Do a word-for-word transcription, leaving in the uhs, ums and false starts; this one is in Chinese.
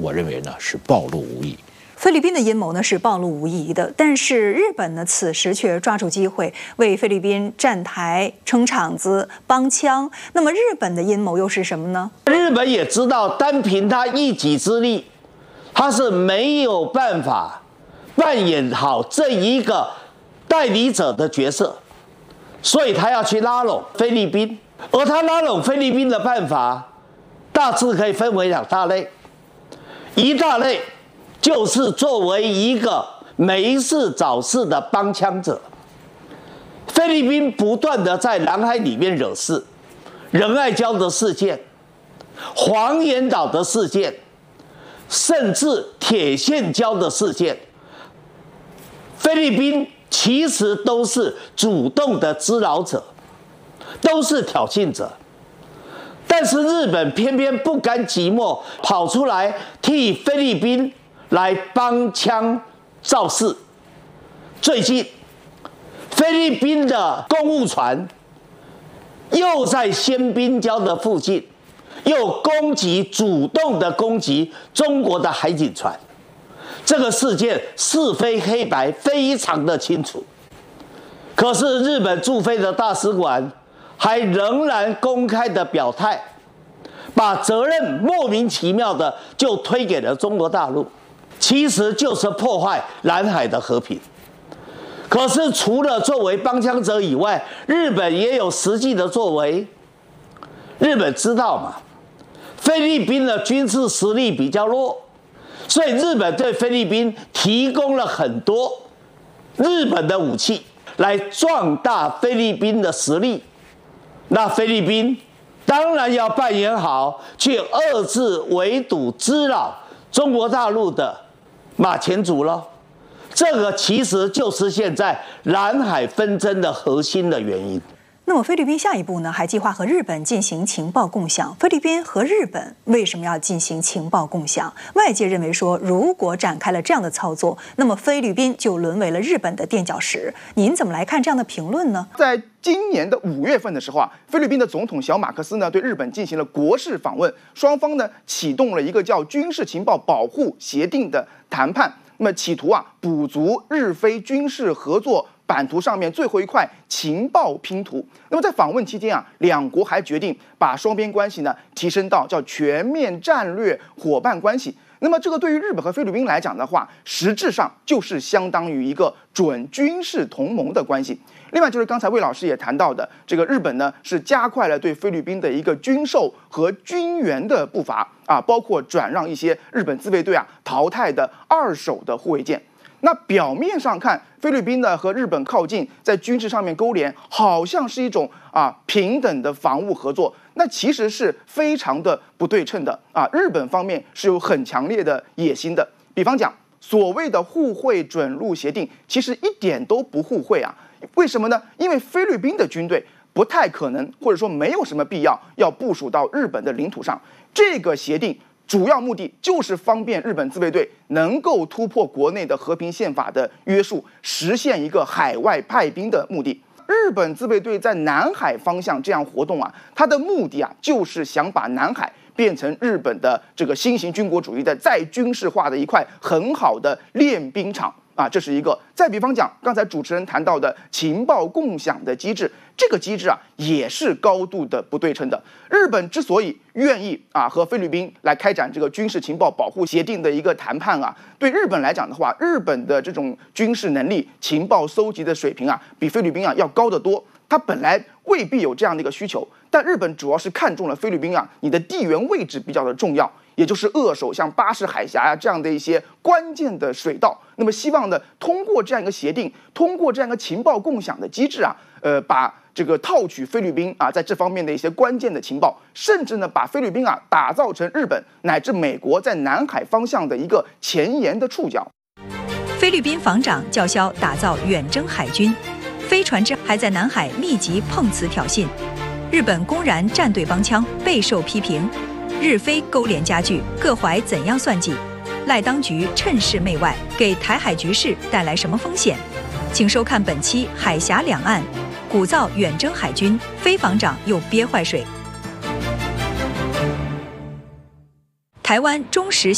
我认为呢是暴露无遗。 菲律宾的阴谋呢是暴露无遗的，但是日本呢此时却抓住机会为菲律宾站台、撑场子、帮腔。那么日本的阴谋又是什么呢？ 日本也知道，单凭他一己之力，他是没有办法扮演好这一个代理者的角色，所以他要去拉拢菲律宾。而他拉拢菲律宾的办法，大致可以分为两大类，一大类就是作为一个没事找事的帮腔者。菲律宾不断的在南海里面惹事，仁爱礁的事件、黄岩岛的事件，甚至铁线礁的事件，菲律宾其实都是主动的滋扰者，都是挑衅者。但是日本偏偏不甘寂寞，跑出来替菲律宾来帮腔造势。最近，菲律宾的公务船又在仙滨礁的附近，又攻击，主动的攻击中国的海警船。这个事件是非黑白非常的清楚。可是日本驻菲的大使馆还仍然公开的表态，把责任莫名其妙的就推给了中国大陆。其实就是破坏南海的和平。可是除了作为帮腔者以外，日本也有实际的作为。日本知道嘛，菲律宾的军事实力比较弱，所以日本对菲律宾提供了很多日本的武器，来壮大菲律宾的实力。那菲律宾当然要扮演好去遏制、围堵、滋扰中国大陆的马前卒了。这个其实就是现在南海纷争的核心的原因。 那么菲律宾下一步呢，还计划和日本进行情报共享。菲律宾和日本为什么要进行情报共享？外界认为说，如果展开了这样的操作，那么菲律宾就沦为了日本的垫脚石。您怎么来看这样的评论呢？ 在今年的五月份的时候啊，菲律宾的总统小马克思呢对日本进行了国事访问，双方呢启动了一个叫军事情报保护协定的谈判，那么企图啊补足日菲军事合作版图上面最后一块情报拼图。那么在访问期间啊，两国还决定把双边关系呢提升到叫全面战略伙伴关系。那么这个对于日本和菲律宾来讲的话，实质上就是相当于一个准军事同盟的关系。另外就是刚才魏老师也谈到的，这个日本呢是加快了对菲律宾的一个军售和军援的步伐啊，包括转让一些日本自卫队啊淘汰的二手的护卫舰。那表面上看，菲律宾呢和日本靠近，在军事上面勾连，好像是一种啊平等的防务合作，那其实是非常的不对称的啊。日本方面是有很强烈的野心的，比方讲所谓的互惠准入协定，其实一点都不互惠啊。为什么呢？因为菲律宾的军队不太可能，或者说没有什么必要要部署到日本的领土上。这个协定主要目的就是方便日本自卫队能够突破国内的和平宪法的约束，实现一个海外派兵的目的。日本自卫队在南海方向这样活动啊，它的目的啊，就是想把南海变成日本的这个新型军国主义的再军事化的一块很好的练兵场啊，这是一个。再比方讲，刚才主持人谈到的情报共享的机制，这个机制啊也是高度的不对称的。日本之所以愿意啊和菲律宾来开展这个军事情报保护协定的一个谈判啊，对日本来讲的话，日本的这种军事能力、情报搜集的水平啊，比菲律宾啊要高得多。它本来未必有这样的一个需求，但日本主要是看中了菲律宾啊，你的地缘位置比较的重要，也就是扼守像巴士海峡呀、啊、这样的一些关键的水道。那么希望呢，通过这样一个协定，通过这样一个情报共享的机制啊，呃，把这个套取菲律宾啊在这方面的一些关键的情报，甚至呢把菲律宾啊打造成日本乃至美国在南海方向的一个前沿的触角。 菲律宾防长叫嚣打造远征海军，飞船只还在南海密集碰瓷挑衅，日本公然站队帮腔，备受批评。日菲勾连加剧，各怀怎样算计？赖当局趁势媚外，给台海局势带来什么风险？请收看本期《海峡两岸》，鼓噪远征海军，菲防长又憋坏水。台湾中时